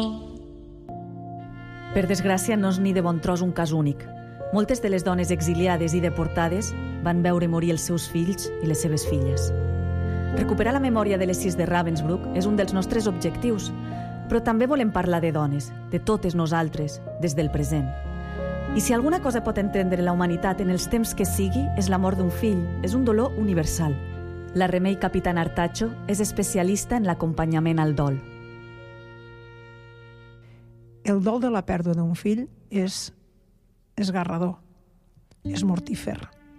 Per desgràcia, no és ni de bon tros un cas únic. Moltes de les dones exiliades i deportades van veure morir els seus fills i les seves filles. Recuperar la memòria de les 6 de Ravensbrück és un dels nostres objectius, però també volem parlar de dones, de totes nosaltres, des del present. I si alguna cosa pot entendre la humanitat en els temps que sigui, és la mort d'un fill, és un dolor universal. La Remei Capitán Artacho és especialista en l'acompanyament al dol. El dol de la pèrdua d'un fill és esgarrador, és mortífer.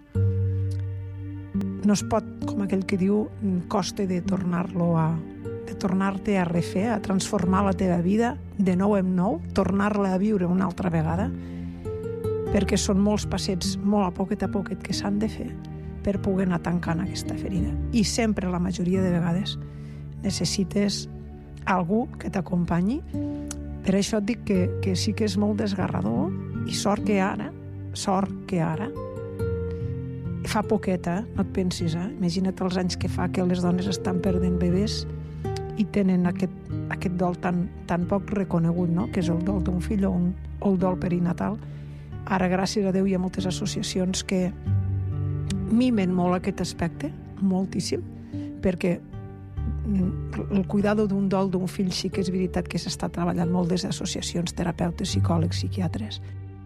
No es pot, com aquell que diu, costa de tornar-te a refer, a transformar la teva vida de nou en nou, tornar-la a viure una altra vegada, perquè són molts passets, molt a poquet que s'han de fer per poder anar tancant aquesta ferida. I sempre, la majoria de vegades, necessites algú que t'acompanyi. Per això et dic que sí que és molt desgarrador i sort que ara fa poqueta, no et pensis, imagina't els anys que fa que les dones estan perdent bebès i tenen aquest dol tan poc reconegut, no? Que és el dol d'un fill o el dol perinatal. Ara, gràcies a Déu, hi ha moltes associacions que mimen molt aquest aspecte, moltíssim, perquè el cuidado d'un dol d'un fill sí que és veritat que s'està treballant molt des d'associacions, terapeutes, psicòlegs, psiquiatres.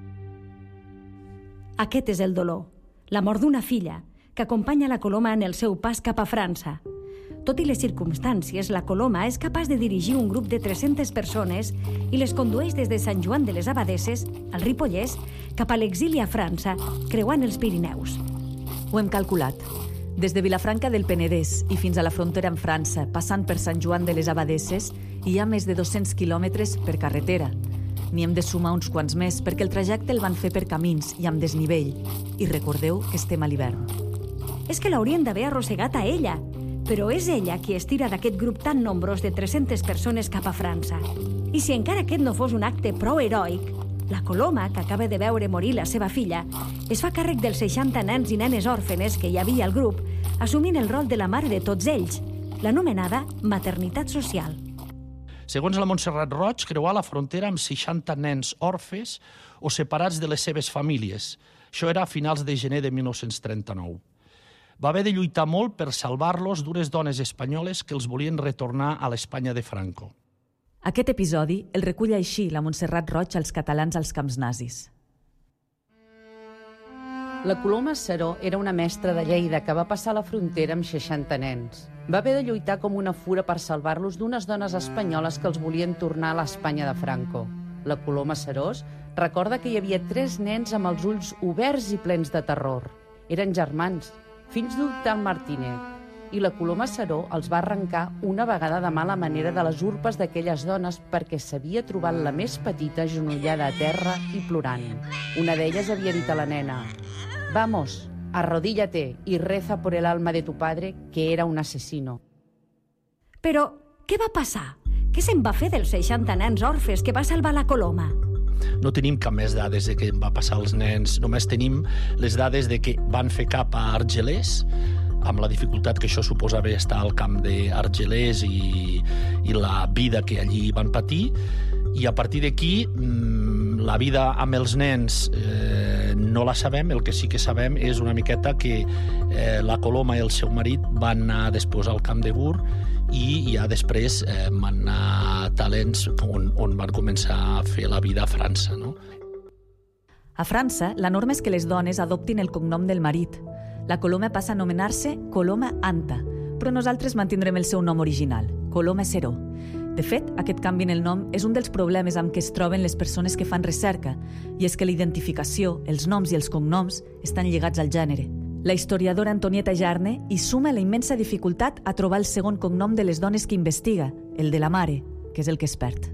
Aquest és el dolor, la mort d'una filla, que acompanya la Coloma en el seu pas cap a França. Tot i les circumstàncies, la Coloma és capaç de dirigir un grup de 300 persones i les condueix des de Sant Joan de les Abadesses, al Ripollès, cap a l'exili a França, creuant els Pirineus. Ho hem calculat. Des de Vilafranca del Penedès i fins a la frontera amb França, passant per Sant Joan de les Abadesses, hi ha més de 200 quilòmetres per carretera. N'hi hem de sumar uns quants més, perquè el trajecte el van fer per camins i amb desnivell. I recordeu que estem a l'hivern. És que l'haurien d'haver arrossegat a ella, però és ella qui es tira d'aquest grup tan nombrós de 300 persones cap a França. I si encara aquest no fos un acte prou heroic, la Coloma, que acaba de veure morir la seva filla, es fa càrrec dels 60 nens i nenes òrfenes que hi havia al grup, assumint el rol de la mare de tots ells, l'anomenada maternitat social. Segons la Montserrat Roig, creuar la frontera amb 60 nens orfes o separats de les seves famílies. Això era a finals de gener de 1939. Va haver de lluitar molt per salvar-los d'unes dones espanyoles que els volien retornar a l'Espanya de Franco. Aquest episodi el recull així la Montserrat Roig als catalans als camps nazis. La Coloma Seró era una mestra de Lleida que va passar la frontera amb 60 nens. Va haver de lluitar com una fura per salvar-los d'unes dones espanyoles que els volien tornar a l'Espanya de Franco. La Coloma Serós recorda que hi havia 3 nens amb els ulls oberts i plens de terror. Eren germans, fills d'Hurtal Martínez, i la Coloma Seró els va arrencar una vegada de mala manera de les urpes d'aquelles dones perquè s'havia trobat la més petita agenollada a terra i plorant. Una d'elles havia dit a la nena: «Vamos, arrodíllate y reza por el alma de tu padre, que era un asesino». Però què va passar? Què se'n va fer dels 60 nens orfes que va salvar la Coloma? No tenim cap més dades de què va passar als nens, només tenim les dades de que van fer cap a Argelers, amb la dificultat que això suposava estar al camp d'Argelers i la vida que allí van patir, i a partir d'aquí la vida amb els nens no la sabem. El que sí que sabem és una miqueta que la Coloma i el seu marit van anar després al camp de Gur i ja després van anar a Talents, on van començar a fer la vida a França, no? A França, la norma és que les dones adoptin el cognom del marit. La Coloma passa a anomenar-se Coloma Anta, però nosaltres mantindrem el seu nom original, Coloma Seró. De fet, aquest canvi en el nom és un dels problemes amb què es troben les persones que fan recerca, i és que la identificació, els noms i els cognoms estan lligats al gènere. La historiadora Antonieta Jarne hi suma la immensa dificultat a trobar el segon cognom de les dones que investiga, el de la mare, que és el que es perd.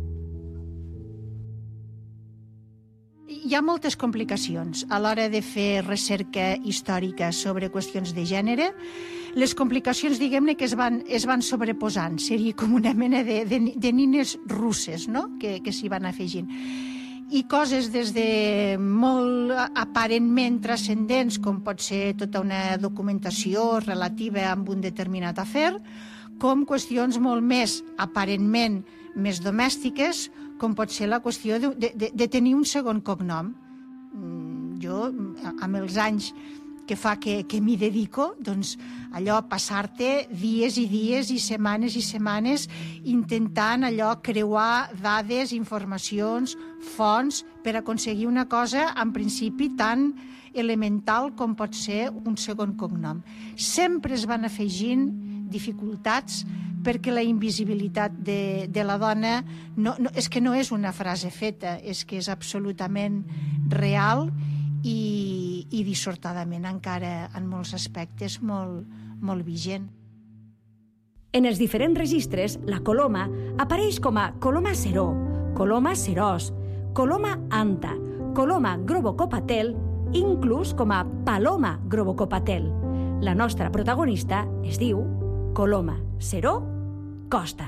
Hi ha moltes complicacions a l'hora de fer recerca històrica sobre qüestions de gènere. Les complicacions, diguem-ne, que es van sobreposant. Seria com una mena de nines russes, no?, que s'hi van afegint. I coses des de molt aparentment transcendents, com pot ser tota una documentació relativa amb un determinat afer, com qüestions molt més aparentment més domèstiques, com pot ser la qüestió de tenir un segon cognom. Jo, amb els anys que fa que m'hi dedico, doncs allò, passar-te dies i dies i setmanes intentant allò creuar dades, informacions, fonts, per aconseguir una cosa, en principi, tan elemental com pot ser un segon cognom. Sempre es van afegint dificultats perquè la invisibilitat de la dona és que no és una frase feta, és que és absolutament real i dissortadament encara en molts aspectes molt vigent. En els diferents registres, la coloma apareix com a coloma ceró, coloma cerós, coloma anta, coloma grobocopatel, inclús com a paloma grobocopatel. La nostra protagonista es diu Coloma Ceró Costa.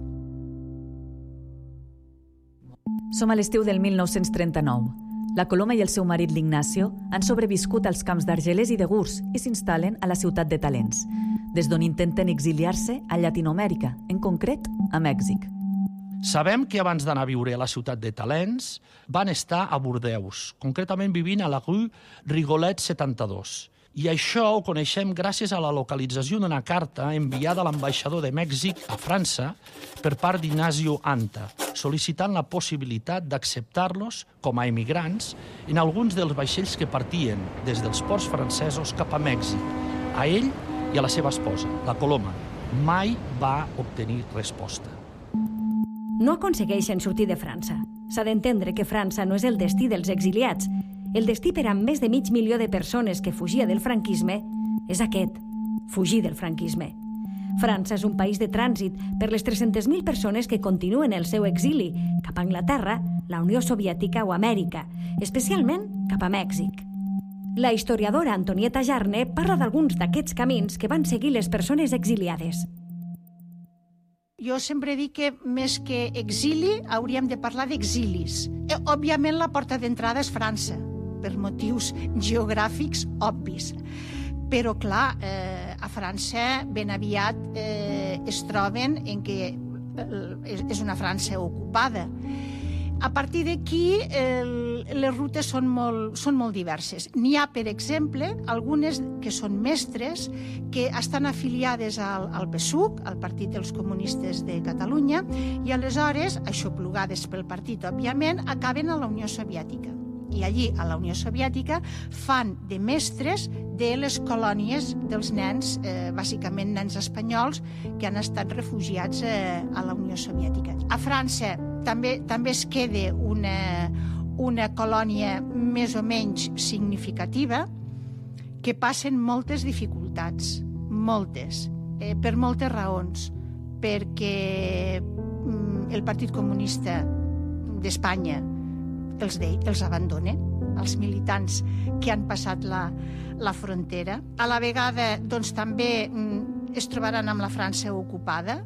Som a l'estiu del 1939. La Coloma i el seu marit l'Ignacio han sobreviscut als camps d'Argelers i de Gurs i s'instal·len a la ciutat de Talents, des d'on intenten exiliar-se a Llatinoamèrica, en concret a Mèxic. Sabem que abans d'anar a viure a la ciutat de Talents van estar a Bordeus, concretament vivint a la rue Rigolet 72. I això ho coneixem gràcies a la localització d'una carta enviada a l'ambaixador de Mèxic a França per part d'Ignacio Anta, sol·licitant la possibilitat d'acceptar-los com a emigrants en alguns dels vaixells que partien des dels ports francesos cap a Mèxic, a ell i a la seva esposa, la Coloma. Mai va obtenir resposta. No aconsegueixen sortir de França. S'ha d'entendre que França no és el destí dels exiliats. El destí per a més de 500.000 de persones que fugia del franquisme és aquest, fugir del franquisme. França és un país de trànsit per les 300.000 persones que continuen el seu exili cap a Anglaterra, la Unió Soviètica o Amèrica, especialment cap a Mèxic. La historiadora Antonieta Jarne parla d'alguns d'aquests camins que van seguir les persones exiliades. Jo sempre dic que més que exili hauríem de parlar d'exilis. Òbviament la porta d'entrada és França, per motius geogràfics obvis. Però, clar, a França ben aviat es troben en què és una França ocupada. A partir d'aquí, les rutes són molt diverses. N'hi ha, per exemple, algunes que són mestres que estan afiliades al PSUC, al Partit dels Comunistes de Catalunya, i aleshores, aixoplugades pel partit, òbviament, acaben a la Unió Soviètica. I allí, a la Unió Soviètica, fan de mestres de les colònies dels nens, bàsicament nens espanyols, que han estat refugiats a la Unió Soviètica. A França també es queda una colònia més o menys significativa que passen moltes dificultats, moltes, per moltes raons, perquè el Partit Comunista d'Espanya els abandona, els militants que han passat la frontera. A la vegada, doncs, també es trobaran amb la França ocupada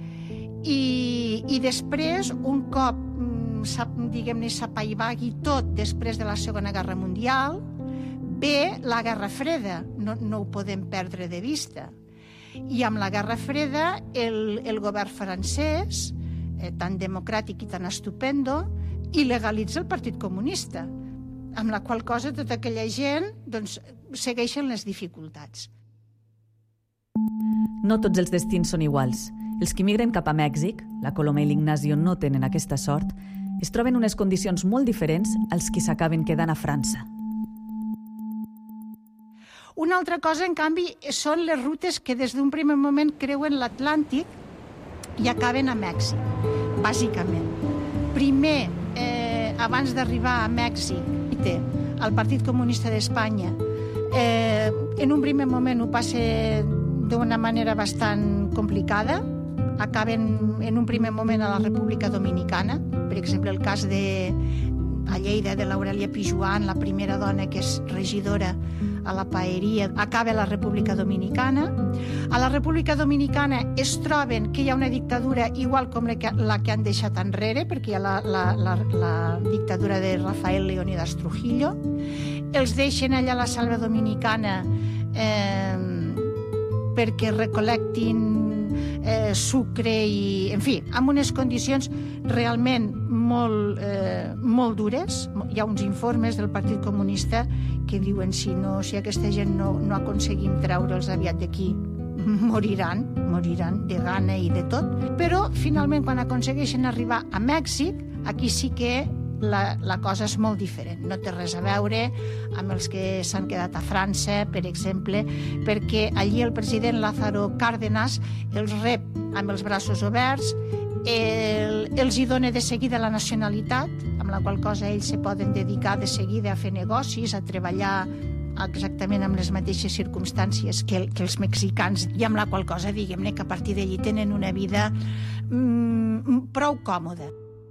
i després, un cop, diguem-ne, s'apaivagui tot després de la Segona Guerra Mundial, ve la Guerra Freda, no ho podem perdre de vista. I amb la Guerra Freda, el govern francès, tan democràtic i tan estupendo, il·legalitza el Partit Comunista, amb la qual cosa tota aquella gent doncs, segueixen les dificultats. No tots els destins són iguals. Els que migren cap a Mèxic, la Coloma i l'Ignacio no tenen aquesta sort, es troben unes condicions molt diferents als qui s'acaben quedant a França. Una altra cosa, en canvi, són les rutes que des d'un primer moment creuen l'Atlàntic i acaben a Mèxic, bàsicament. Primer, abans d'arribar a Mèxic, el Partit Comunista d'Espanya, en un primer moment ho passa d'una manera bastant complicada, acaben en un primer moment a la República Dominicana, per exemple el cas a Lleida de l'Aurèlia Pijuan, la primera dona que és regidora a la paeria, acaba a la República Dominicana. A la República Dominicana es troben que hi ha una dictadura igual com la que han deixat enrere, perquè hi ha la dictadura de Rafael Leónidas Trujillo. Els deixen allà a la selva dominicana perquè recol·lectin sucre i, en fi, amb unes condicions realment molt dures. Hi ha uns informes del Partit Comunista que diuen si aquesta gent no aconseguim treure'ls aviat d'aquí, moriran de gana i de tot. Però, finalment, quan aconsegueixen arribar a Mèxic, aquí sí que la cosa és molt diferent. No té res a veure amb els que s'han quedat a França, per exemple, perquè allí el president Lázaro Cárdenas els rep amb els braços oberts, els hi dona de seguida la nacionalitat, amb la qual cosa ells se poden dedicar de seguida a fer negocis, a treballar exactament amb les mateixes circumstàncies que els mexicans, i amb la qual cosa, diguem-ne, que a partir d'allí tenen una vida prou còmoda.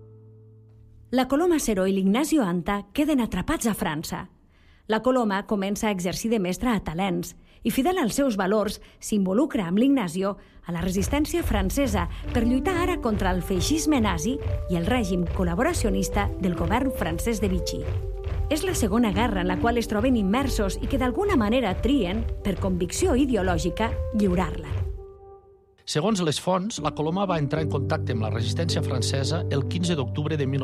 La Coloma Seró i l'Ignacio Anta queden atrapats a França. La Coloma comença a exercir de mestra a Talents i, fidel als seus valors, s'involucra amb l'Ignacio a la resistència francesa per lluitar ara contra el feixisme nazi i el règim col·laboracionista del govern francès de Vichy. És la Segona Guerra en la qual es troben immersos i que d'alguna manera trien, per convicció ideològica, lliurar-la. Segons les fonts, la Coloma va entrar en contacte amb la resistència francesa el 15 d'octubre de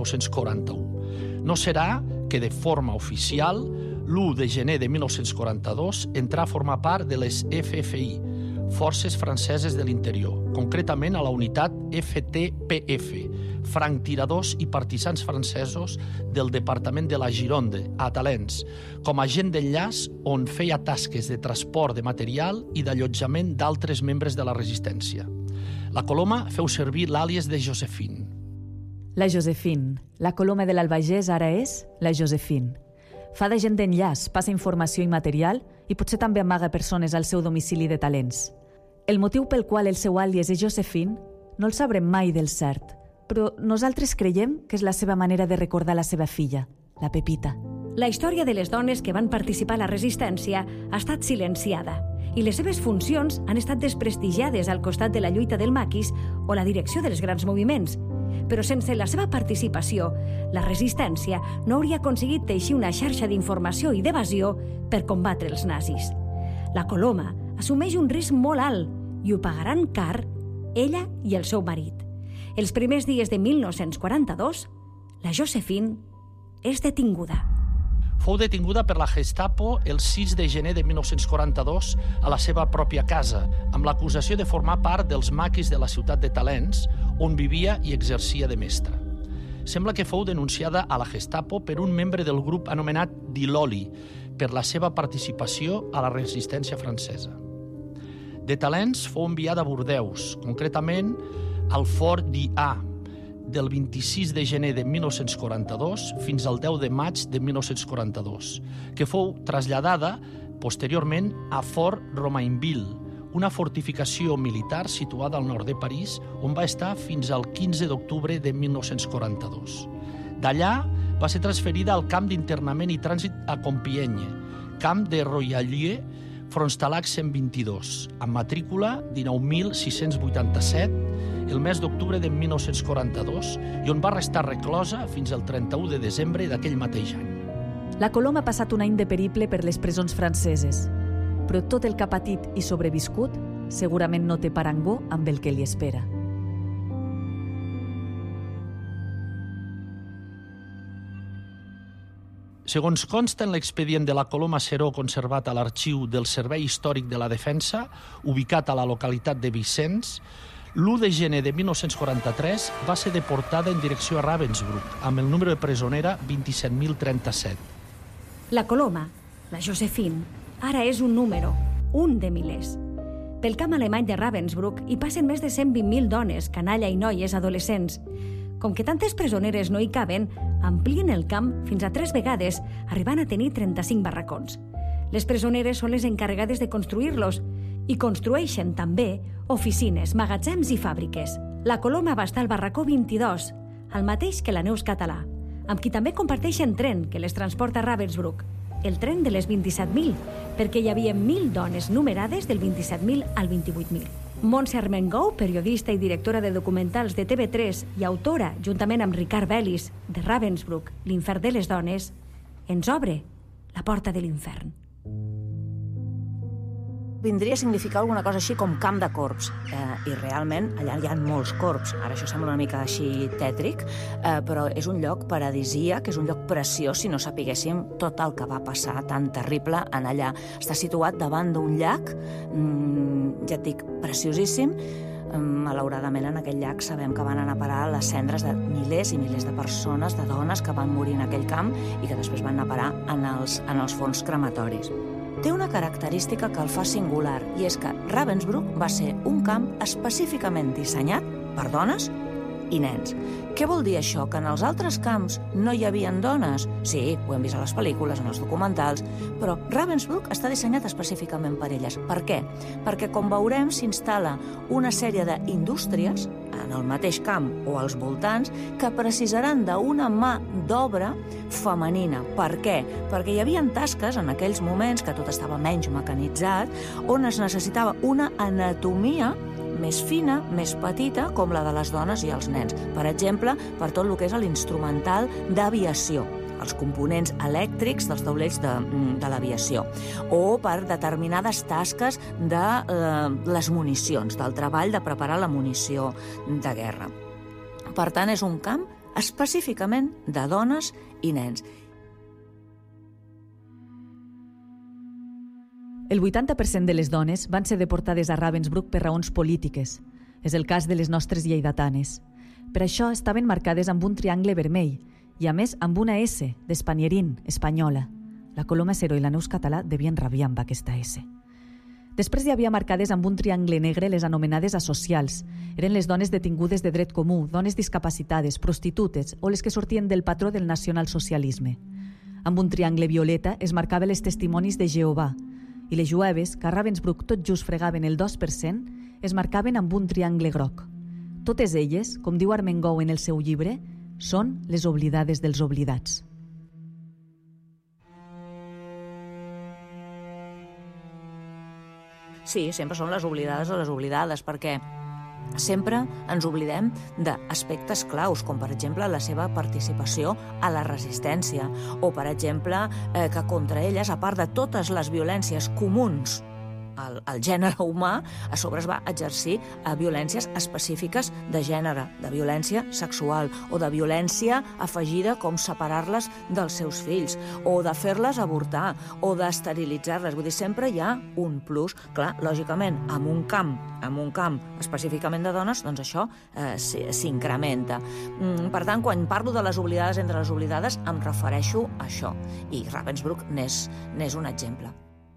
1941. No serà que, de forma oficial, l'1 de gener de 1942 entrà a formar part de les FFI, Forces Franceses de l'Interior, concretament a la unitat FTPF, franctiradors i partisans francesos del departament de la Gironde, a Talents, com a agent d'enllaç on feia tasques de transport de material i d'allotjament d'altres membres de la resistència. La Coloma feu servir l'àlies de Josephine. La Josephine. La Coloma de l'Albagés ara és la Josephine. Fa d'agent d'enllaç, passa informació i material i potser també amaga persones al seu domicili de Talents. El motiu pel qual el seu àlies és Josephine no el sabrem mai del cert, però nosaltres creiem que és la seva manera de recordar la seva filla, la Pepita. La història de les dones que van participar a la resistència ha estat silenciada i les seves funcions han estat desprestigiades al costat de la lluita del maquis o la direcció dels grans moviments. Però sense la seva participació, la resistència no hauria aconseguit teixir una xarxa d'informació i d'evasió per combatre els nazis. La Coloma assumeix un risc molt alt i ho pagaran car ella i el seu marit. Els primers dies de 1942, la Josephine és detinguda. Fou detinguda per la Gestapo el 6 de gener de 1942 a la seva pròpia casa, amb l'acusació de formar part dels maquis de la ciutat de Talents, on vivia i exercia de mestra. Sembla que fou denunciada a la Gestapo per un membre del grup anomenat Diloli, per la seva participació a la resistència francesa. De Talents fou enviada a Bordeus, concretament al Fort d'Ia, del 26 de gener de 1942 fins al 10 de maig de 1942, que fou traslladada posteriorment a Fort Romainville, una fortificació militar situada al nord de París, on va estar fins al 15 d'octubre de 1942. D'allà va ser transferida al camp d'internament i trànsit a Compiègne, camp de Royalieu, Fronstalac 122, amb matrícula 19.687, el mes d'octubre de 1942, i on va restar reclosa fins al 31 de desembre d'aquell mateix any. La Coloma ha passat un any de periple per les presons franceses, però tot el que ha patit i sobreviscut segurament no té parangó amb el que li espera. Segons consta en l'expedient de la Coloma Seró conservat a l'Arxiu del Servei Històric de la Defensa, ubicat a la localitat de Vicenç, l'1 de gener de 1943 va ser deportada en direcció a Ravensbrück, amb el número de presonera 27.037. La Coloma, la Josephine, ara és un número, un de milers. Pel camp alemany de Ravensbrück hi passen més de 120.000 dones, canalla i noies adolescents. Com que tantes presoneres no hi caben, amplien el camp fins a 3 vegades, arribant a tenir 35 barracons. Les presoneres són les encarregades de construir-los i construeixen també oficines, magatzems i fàbriques. La Coloma va estar al barracó 22, el mateix que la Neus Català, amb qui també comparteixen tren que les transporta a Ravensbrück, el tren de les 27.000, perquè hi havia 1.000 dones numerades del 27.000 al 28.000. Montse Armengou, periodista i directora de documentals de TV3 i autora, juntament amb Ricard Bellis, de Ravensbrück, l'infern de les dones, ens obre la porta de l'infern. vindria a significar alguna cosa així com camp de corbs. I realment allà hi ha molts corbs. Ara això sembla una mica així tètric, però és un lloc paradisíac, és un lloc preciós si no sapiguéssim tot el que va passar tan terrible en allà. Està situat davant d'un llac, ja et dic, preciosíssim. Malauradament en aquell llac sabem que van anar a parar les cendres de milers i milers de persones, de dones que van morir en aquell camp i que després van anar a parar en els forns crematoris. Té una característica que el fa singular, i és que Ravensbrück va ser un camp específicament dissenyat per dones i nens. Què vol dir això? Que en els altres camps no hi havia dones? Sí, ho hem vist a les pel·lícules, en els documentals, però Ravensbrück està dissenyat específicament per elles. Per què? Perquè, com veurem, s'instal·la una sèrie d'indústries en el mateix camp o als voltants que precisaran d'una mà d'obra femenina. Per què? Perquè hi havia tasques en aquells moments que tot estava menys mecanitzat, on es necessitava una anatomia més fina, més petita, com la de les dones i els nens. Per exemple, per tot el que és l'instrumental d'aviació, els components elèctrics dels taulells de l'aviació, o per determinades tasques de les municions, del treball de preparar la munició de guerra. Per tant, és un camp específicament de dones i nens. El 80% de les dones van ser deportades a Ravensbrück per raons polítiques. És el cas de les nostres lleidatanes. Per això estaven marcades amb un triangle vermell i, a més, amb una S d'Espanierín, espanyola. La Coloma Seró i la Neus Català devien rabiar amb aquesta S. Després hi havia marcades amb un triangle negre les anomenades asocials. Eren les dones detingudes de dret comú, dones discapacitades, prostitutes o les que sortien del patró del nacionalsocialisme. Amb un triangle violeta es marcava les testimonis de Jehovà, i les jueves, que a Ravensbrück tot just fregaven el 2%, es marcaven amb un triangle groc. Totes elles, com diu Armengou en el seu llibre, són les oblidades dels oblidats. Sí, sempre són les oblidades de les oblidades, perquè sempre ens oblidem d'aspectes claus, com per exemple la seva participació a la resistència, o per exemple que contra elles, a part de totes les violències comuns al gènere humà, a sobre es va exercir violències específiques de gènere, de violència sexual o de violència afegida com separar-les dels seus fills o de fer-les avortar o d'esterilitzar-les. Vull dir, sempre hi ha un plus. Clar, lògicament, en un camp específicament de dones, doncs això s'incrementa. Per tant, quan parlo de les oblidades entre les oblidades, em refereixo a això. I Ravensbrück n'és un exemple.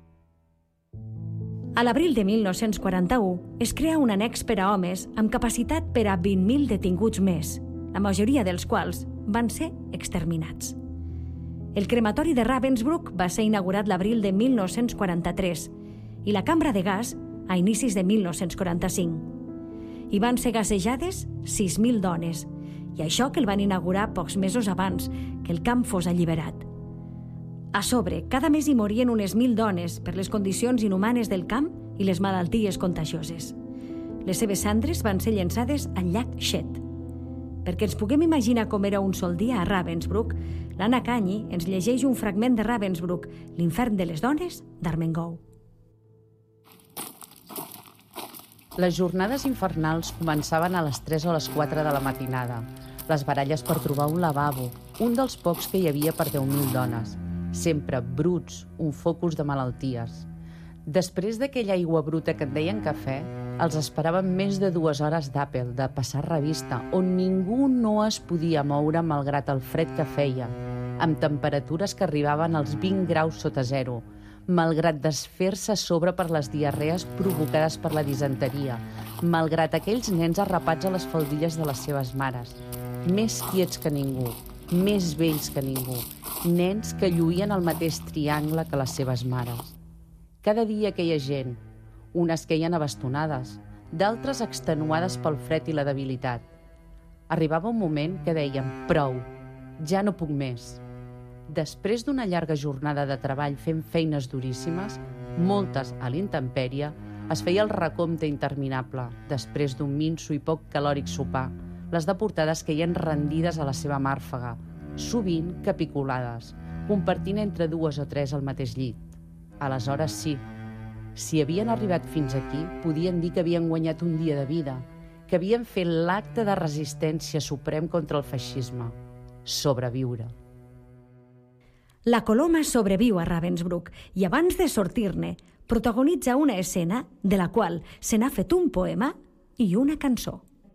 A l'abril de 1941 es crea un annex per a homes amb capacitat per a 20.000 detinguts més, la majoria dels quals van ser exterminats. El crematori de Ravensbrück va ser inaugurat l'abril de 1943 i la cambra de gas a inicis de 1945. Hi van ser gasejades 6.000 dones, i això que el van inaugurar pocs mesos abans que el camp fos alliberat. A sobre, cada mes hi morien unes 1.000 dones per les condicions inhumanes del camp i les malalties contagioses. Les seves cendres van ser llençades al llac Chet. Perquè ens puguem imaginar com era un sol dia a Ravensbrück, l'Anna Canyi ens llegeix un fragment de Ravensbrück, l'infern de les dones, d'Armengou. Les jornades infernals començaven a les 3 o les 4 de la matinada. Les baralles per trobar un lavabo, un dels pocs que hi havia per 10.000 dones. Sempre bruts, un focus de malalties. Després d'aquella aigua bruta que et deien cafè, els esperaven més de 2 hores d'Apple, de passar revista, on ningú no es podia moure malgrat el fred que feia, amb temperatures que arribaven als 20 graus sota zero, malgrat desfer-se a sobre per les diarrees provocades per la disenteria, malgrat aquells nens arrapats a les faldilles de les seves mares, més quiets que ningú, més vells que ningú, nens que lluïen el mateix triangle que les seves mares. Cada dia aquella gent, unes queien abastonades, d'altres extenuades pel fred i la debilitat. Arribava un moment que dèiem, prou, ja no puc més. Després d'una llarga jornada de treball fent feines duríssimes, moltes a l'intempèrie, es feia el recompte interminable, després d'un minso i poc calòric sopar. Les deportades queien rendides a la seva màrfega, sovint capiculades, compartint entre 2 o 3 al mateix llit. Aleshores sí, Si havien arribat fins aquí, podien dir que havien guanyat un dia de vida, que havien fet l'acte de resistència suprem contra el feixisme. Sobreviure. La Coloma sobreviu a Ravensbrück i abans de sortir-ne protagonitza una escena de la qual se n'ha fet un poema i una cançó.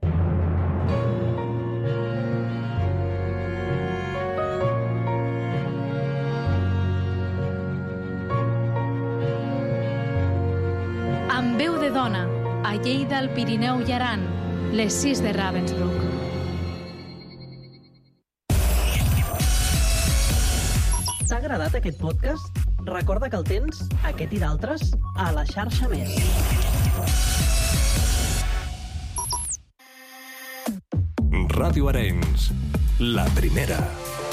Amb veu de dona, a Lleida, al Pirineu i Aran, les 6 de Ravensbrück. T'ha agradat aquest podcast? Recorda que el tens, aquest i d'altres, a la xarxa Més. Ràdio Arenys, la primera.